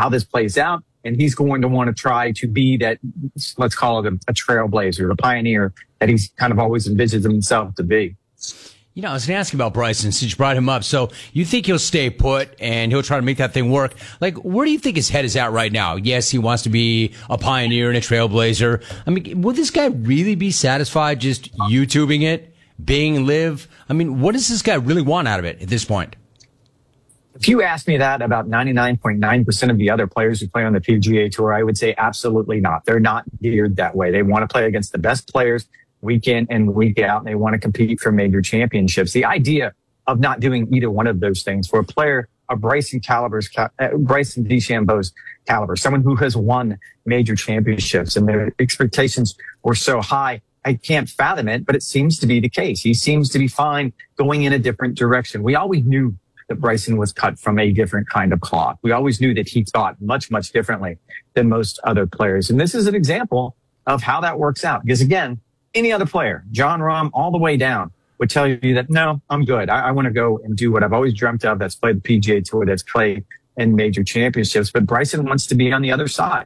how this plays out. And he's going to want to try to be that, let's call it a trailblazer, a pioneer that he's kind of always envisioned himself to be. You know, I was going to ask you about Bryson since you brought him up. So you think he'll stay put and he'll try to make that thing work? Like, where do you think his head is at right now? Yes, he wants to be a pioneer and a trailblazer. I mean, will this guy really be satisfied just YouTubing it, being live? I mean, what does this guy really want out of it at this point? If you ask me that about 99.9% of the other players who play on the PGA Tour, I would say absolutely not. They're not geared that way. They want to play against the best players week in and week out, and they want to compete for major championships. The idea of not doing either one of those things for a player of Bryson DeChambeau's caliber, someone who has won major championships and their expectations were so high, I can't fathom it, but it seems to be the case. He seems to be fine going in a different direction. We always knew that Bryson was cut from a different kind of cloth. We always knew that he thought much, much differently than most other players. And this is an example of how that works out. Because again, any other player, Jon Rahm all the way down, would tell you that, no, I'm good. I want to go and do what I've always dreamt of. That's play the PGA Tour, that's play in major championships. But Bryson wants to be on the other side.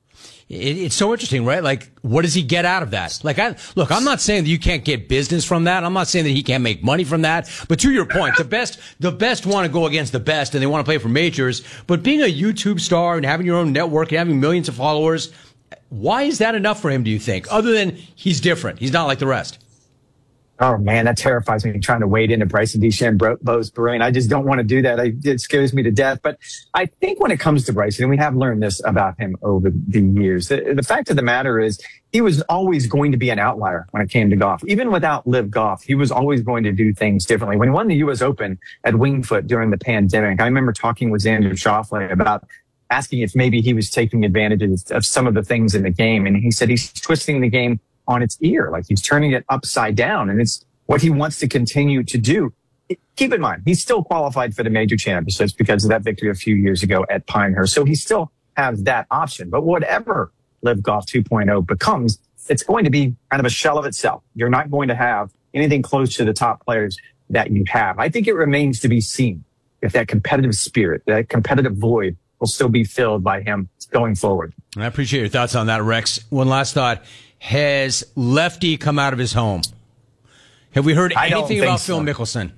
It's so interesting, right? Like, what does he get out of that? Like, I'm not saying that you can't get business from that. I'm not saying that he can't make money from that. But to your point, the best want to go against the best and they want to play for majors. But being a YouTube star and having your own network and having millions of followers, why is that enough for him, do you think? Other than he's different. He's not like the rest. Oh, man, that terrifies me, trying to wade into Bryson DeChambeau's brain. I just don't want to do that. It scares me to death. But I think when it comes to Bryson, and we have learned this about him over the years, the fact of the matter is he was always going to be an outlier when it came to golf. Even without Live Golf, he was always going to do things differently. When he won the U.S. Open at Winged Foot during the pandemic, I remember talking with Xander Schauffele about asking if maybe he was taking advantage of some of the things in the game. And he said he's twisting the game on its ear, like he's turning it upside down. And it's what he wants to continue to do. Keep in mind, he's still qualified for the major championships because of that victory a few years ago at Pinehurst. So he still has that option. But whatever Live Golf 2.0 becomes, it's going to be kind of a shell of itself. You're not going to have anything close to the top players that you have. I think it remains to be seen if that competitive spirit, that competitive void will still be filled by him going forward. I appreciate your thoughts on that, Rex. One last thought. Has Lefty come out of his home? Have we heard anything about Phil Mickelson?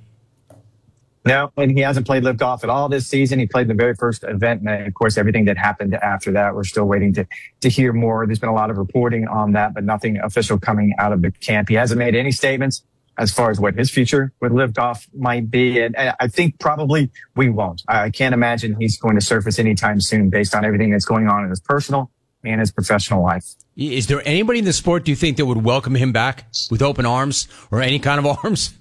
No, and he hasn't played Live Golf at all this season. He played the very first event, and of course, everything that happened after that, we're still waiting to hear more. There's been a lot of reporting on that, but nothing official coming out of the camp. He hasn't made any statements as far as what his future with Live Golf might be, and I think probably we won't. I can't imagine he's going to surface anytime soon based on everything that's going on in his personal and his professional life. Is there anybody in the sport, do you think, that would welcome him back with open arms or any kind of arms?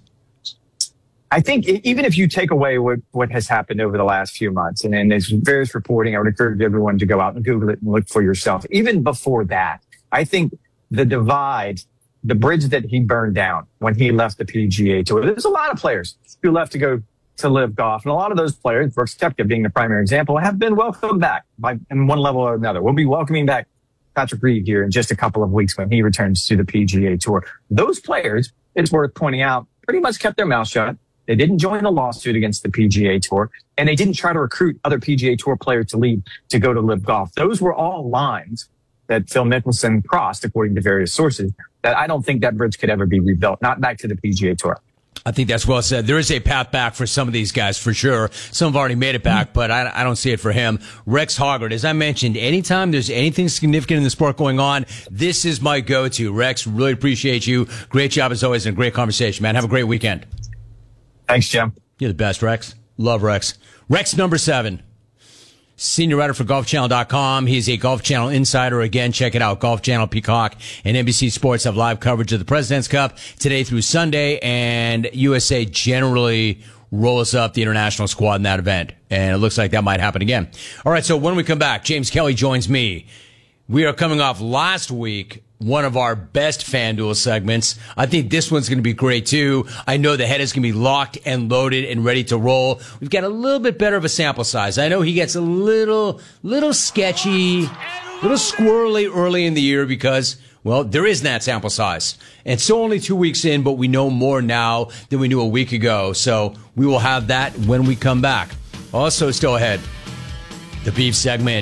I think even if you take away what has happened over the last few months, and there's various reporting, I would encourage everyone to go out and Google it and look for yourself. Even before that, I think the divide, the bridge that he burned down when he left the PGA Tour, there's a lot of players who left to go to Live Golf. And a lot of those players, Brooks Koepka being the primary example, have been welcomed back in one level or another. We'll be welcoming back Patrick Reed here in just a couple of weeks when he returns to the PGA Tour. Those players, it's worth pointing out, pretty much kept their mouth shut. They didn't join a lawsuit against the PGA Tour, and they didn't try to recruit other PGA Tour players to leave to go to Live Golf. Those were all lines that Phil Mickelson crossed, according to various sources, that I don't think that bridge could ever be rebuilt, not back to the PGA Tour. I think that's well said. There is a path back for some of these guys, for sure. Some have already made it back, but I don't see it for him. Rex Hoggard, as I mentioned, anytime there's anything significant in the sport going on, this is my go-to. Rex, really appreciate you. Great job as always and a great conversation, man. Have a great weekend. Thanks, Jim. You're the best, Rex. Love Rex. Rex number 7. Senior writer for GolfChannel.com. He's a Golf Channel insider. Again, check it out. Golf Channel, Peacock, and NBC Sports have live coverage of the President's Cup today through Sunday, and USA generally rolls up the international squad in that event, and it looks like that might happen again. All right, so when we come back, James Kelly joins me. We are coming off last week, one of our best FanDuel segments. I think this one's going to be great too. I know the head is going to be locked and loaded and ready to roll. We've got a little bit better of a sample size. I know he gets a little sketchy, little squirrely early in the year because, well, there is that sample size. And so only 2 weeks in, but we know more now than we knew a week ago. So we will have that when we come back. Also still ahead, the beef segment.